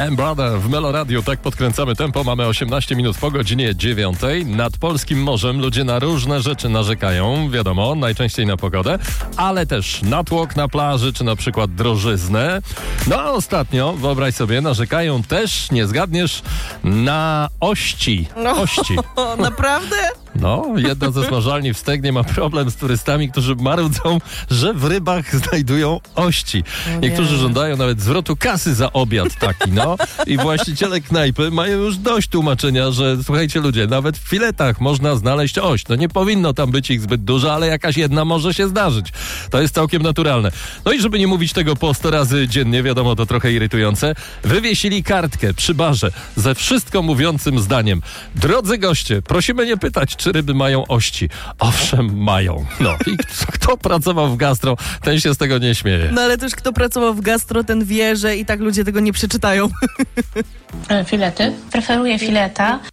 Brother w Melo Radio, tak podkręcamy tempo. Mamy 18 minut po godzinie 9. Nad polskim morzem ludzie na różne rzeczy narzekają, wiadomo, najczęściej na pogodę, ale też na tłok na plaży, czy na przykład drożyznę. No a ostatnio, wyobraź sobie, narzekają też, nie zgadniesz, na ości. Ości. Naprawdę? No, jedna ze smażalni w Stegnie ma problem z turystami, którzy marudzą, że w rybach znajdują ości. Niektórzy żądają nawet zwrotu kasy za obiad taki, no. I właściciele knajpy mają już dość tłumaczenia, że słuchajcie ludzie, nawet w filetach można znaleźć ość. No nie powinno tam być ich zbyt dużo, ale jakaś jedna może się zdarzyć. To jest całkiem naturalne. No i żeby nie mówić tego po 100 razy dziennie, wiadomo, to trochę irytujące, wywiesili kartkę przy barze ze wszystko mówiącym zdaniem: drodzy goście, prosimy nie pytać, czy ryby mają ości. Owszem, mają. No i kto pracował w gastro, ten się z tego nie śmieje. No ale też kto pracował w gastro, ten wie, że i tak ludzie tego nie przeczytają. Filety. Preferuję fileta.